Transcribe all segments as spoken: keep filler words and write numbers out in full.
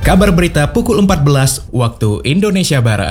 Kabar berita pukul empat belas waktu Indonesia Barat.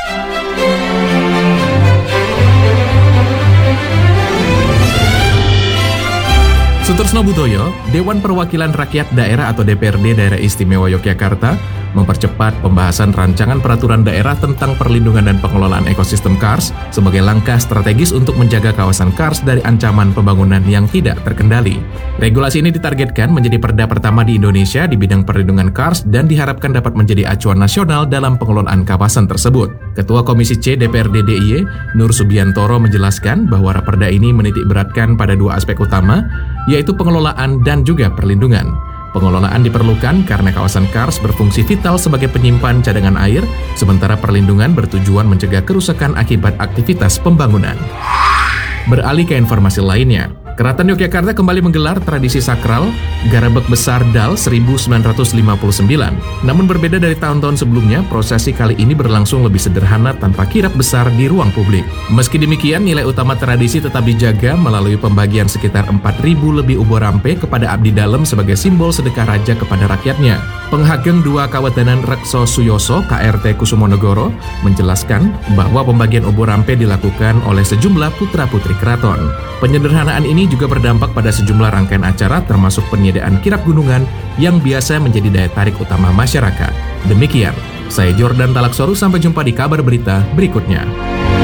Sutresno Budoyo, Dewan Perwakilan Rakyat Daerah atau D P R D Daerah Istimewa Yogyakarta mempercepat pembahasan rancangan peraturan daerah tentang perlindungan dan pengelolaan ekosistem Kars sebagai langkah strategis untuk menjaga kawasan Kars dari ancaman pembangunan yang tidak terkendali. Regulasi ini ditargetkan menjadi perda pertama di Indonesia di bidang perlindungan Kars dan diharapkan dapat menjadi acuan nasional dalam pengelolaan kawasan tersebut. Ketua Komisi C D P R D D I Y, Nur Subiantoro menjelaskan bahwa raperda ini menitik beratkan pada dua aspek utama, yaitu pengelolaan dan juga perlindungan. Pengelolaan diperlukan karena kawasan Kars berfungsi vital sebagai penyimpan cadangan air, sementara perlindungan bertujuan mencegah kerusakan akibat aktivitas pembangunan. Beralih ke informasi lainnya, Keraton Yogyakarta kembali menggelar tradisi sakral Garebeg Besar Dal seribu sembilan ratus lima puluh sembilan. Namun berbeda dari tahun-tahun sebelumnya, prosesi kali ini berlangsung lebih sederhana tanpa kirap besar di ruang publik. Meski demikian, nilai utama tradisi tetap dijaga melalui pembagian sekitar empat ribu lebih ubur rampe kepada abdi dalem sebagai simbol sedekah raja kepada rakyatnya. Penghageng dua Kawadanan Rekso Suyoso K R T Kusumonegoro menjelaskan bahwa pembagian ubur rampe dilakukan oleh sejumlah putra-putri keraton. Penyederhanaan ini juga berdampak pada sejumlah rangkaian acara termasuk penyediaan kirap gunungan yang biasa menjadi daya tarik utama masyarakat. Demikian, saya Jordan Talaksoru, sampai jumpa di kabar berita berikutnya.